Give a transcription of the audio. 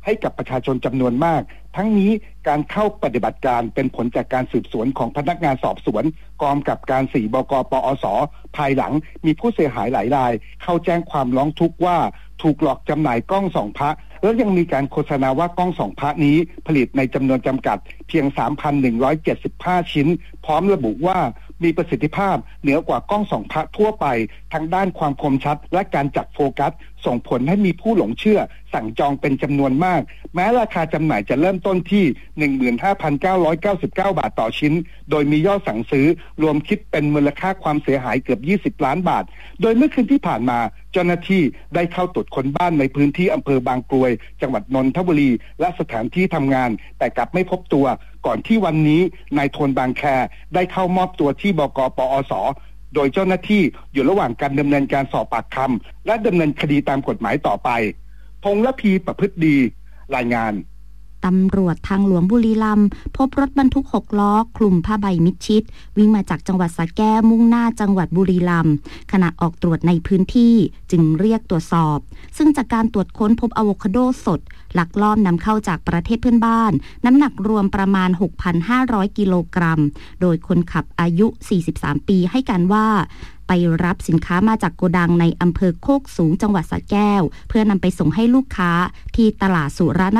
ให้กับประชาชนจำนวนมากทั้งนี้การเข้าปฏิบัติการเป็นผลจากการสืบสวนของพนักงานสอบสวนกองกำกับการ4 บก.ปอส.ภายหลังมีผู้เสียหายหลายรายเข้าแจ้งความร้องทุกข์ว่าถูกหลอกจำหน่ายกล้องส่องพระแล้วยังมีการโฆษณาว่ากล้องส่องพระนี้ผลิตในจำนวนจำกัดเพียง 3,175 ชิ้นพร้อมระบุว่ามีประสิทธิภาพเหนือกว่ากล้องส่องพระทั่วไปทั้งด้านความคมชัดและการจับโฟกัสส่งผลให้มีผู้หลงเชื่อสั่งจองเป็นจำนวนมากแม้ราคาจำหน่ายจะเริ่มต้นที่ 15,999 บาทต่อชิ้นโดยมียอดสั่งซื้อรวมคิดเป็นมูลค่าความเสียหายเกือบ20 ล้านบาทโดยเมื่อคืนที่ผ่านมาเจ้าหน้าที่ได้เข้าตรวจค้นบ้านในพื้นที่อำเภอบางกรวยจังหวัดนนทบุรีและสถานที่ทำงานแต่กลับไม่พบตัวก่อนที่วันนี้นายโทนบางแคได้เข้ามอบตัวที่บก.ปอส.โดยเจ้าหน้าที่อยู่ระหว่างการดำเนินการสอบปากคำและดำเนินคดีตามกฎหมายต่อไปพงษ์ระพีประพฤติดีรายงานตำรวจทางหลวงบุรีรัมย์พบรถบรรทุก6ล้อคลุมผ้าใบมิดชิดวิ่งมาจากจังหวัดสระแก้วมุ่งหน้าจังหวัดบุรีรัมย์ขณะออกตรวจในพื้นที่จึงเรียกตรวจสอบซึ่งจากการตรวจค้นพบอะโวคาโดสดลักลอบนำเข้าจากประเทศเพื่อนบ้านน้ำหนักรวมประมาณ 6,500 กิโลกรัมโดยคนขับอายุ43ปีให้การว่าไปรับสินค้ามาจากโกดังในอำเภอโคกสูงจังหวัดสระแก้วเพื่อนำไปส่งให้ลูกค้าที่ตลาดสุรน